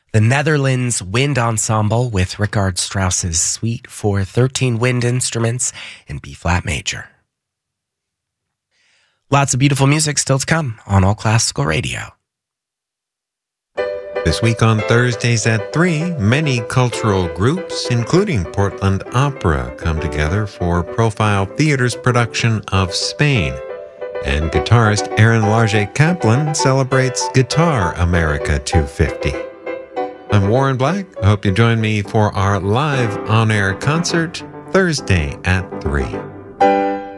The Netherlands Wind Ensemble with Richard Strauss's Suite for 13 wind instruments in B-flat major. Lots of beautiful music still to come on All Classical Radio. This week on Thursdays at 3, many cultural groups, including Portland Opera, come together for Profile Theater's production of Spain. And guitarist Aaron Larget Kaplan celebrates Guitar America 250. I'm Warren Black. I hope you join me for our live on-air concert Thursday at 3.